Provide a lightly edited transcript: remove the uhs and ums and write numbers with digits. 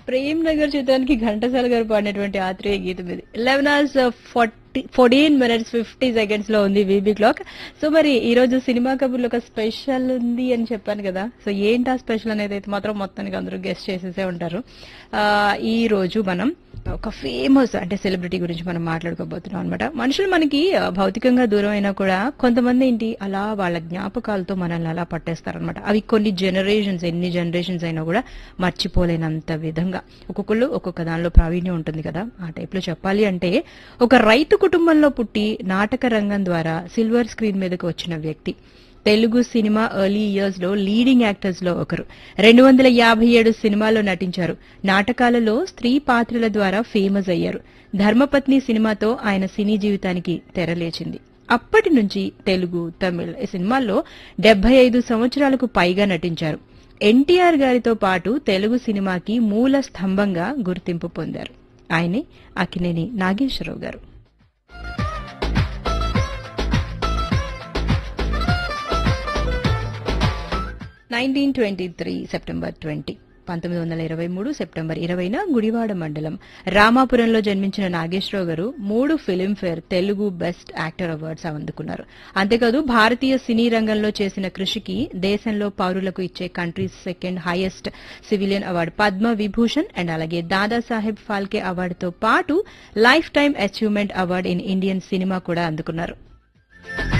ప్రేమ్ నగర్ చిత్రానికి ఘంటసాల గారు పాడినటువంటి ఆత్రేయ గీతం ఇది 11 hours 14 minutes 50 seconds లో ఉంది వీబీ క్లాక్. సో మరి ఈ రోజు సినిమా కబుర్లో ఒక స్పెషల్ ఉంది అని చెప్పాను కదా. సో ఏంటా స్పెషల్ అనేది అయితే మాత్రం మొత్తానికి అందరూ గెస్ట్ చేసేసే ఉంటారు. ఈ రోజు మనం ఒక ఫేమస్ అంటే సెలబ్రిటీ గురించి మనం మాట్లాడుకోబోతున్నాం అనమాట. మనుషులు మనకి భౌతికంగా దూరం అయినా కూడా కొంతమంది ఏంటి అలా వాళ్ళ జ్ఞాపకాలతో మనల్ని అలా పట్టేస్తారనమాట. అవి కొన్ని జనరేషన్స్, ఎన్ని జనరేషన్స్ అయినా కూడా మర్చిపోలేనంత విధంగా ఒక్కొక్కళ్ళు ఒక్కొక్క దానిలో ప్రావీణ్యం ఉంటుంది కదా. ఆ టైప్ లో చెప్పాలి అంటే ఒక రైతు కుటుంబంలో పుట్టి నాటక రంగం ద్వారా సిల్వర్ స్క్రీన్ మీదకి వచ్చిన వ్యక్తి, తెలుగు సినిమా ఎర్లీ ఇయర్స్ లో లీడింగ్ యాక్టర్స్ లో ఒకరు. 257 సినిమాల్లో నటించారు. నాటకాలలో స్త్రీ పాత్రల ద్వారా ఫేమస్ అయ్యారు. ధర్మపత్ని సినిమాతో ఆయన సినీ జీవితానికి తెరలేచింది. అప్పటి నుంచి తెలుగు, తమిళ్ ఈ సినిమాల్లో 75 సంవత్సరాలకు పైగా నటించారు. ఎన్టీఆర్ గారితో పాటు తెలుగు సినిమాకి మూల స్తంభంగా గుర్తింపు పొందారు. ఆయనే అక్కినేని నాగేశ్వరరావు గారు. 1923 సెప్టెంబర్ 20, 1923 సెప్టెంబర్ 20న గుడివాడ మండలం రామాపురంలో జన్మించిన నాగేశ్వరరావు గారు 3 Filmfare Telugu best actor awards అందుకున్నారు. అంతేకాదు భారతీయ సినీ రంగంలో చేసిన కృషికి దేశంలో పౌరులకు ఇచ్చే countries second highest civilian award Padma Vibhushan and అలాగే దాదాసాహెబ్ ఫాల్కే అవార్డుతో పాటు life time achievement award in Indian cinema కూడా అందుకున్నారు.